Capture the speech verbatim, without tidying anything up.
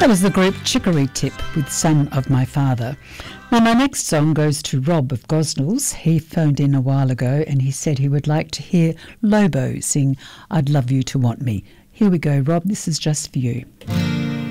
That was the group Chicory Tip with Son of My Father. Now my next song goes to Rob of Gosnells. He phoned in a while ago and he said he would like to hear Lobo sing I'd Love You to Want Me. Here we go, Rob, this is just for you.